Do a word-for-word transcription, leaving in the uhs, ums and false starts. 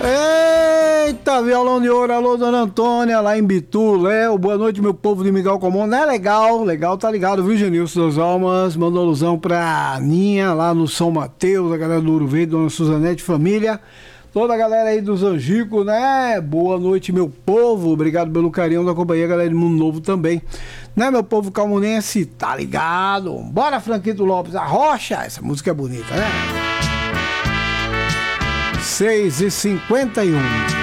Eita, violão de ouro, alô, dona Antônia, lá em Bitu, Léo, boa noite, meu povo de Miguel Comum, não é legal, legal, tá ligado, viu, Genilson das Almas, mandou alusão pra Aninha, lá no São Mateus, a galera do Ouro Verde, dona Suzanete, família, toda a galera aí dos Angico, né, boa noite, meu povo, obrigado pelo carinho da companhia, galera de Mundo Novo também, né, meu povo calmonense, tá ligado, bora, Franquito Lopes, a Rocha, essa música é bonita, né? seis e cinquenta e um.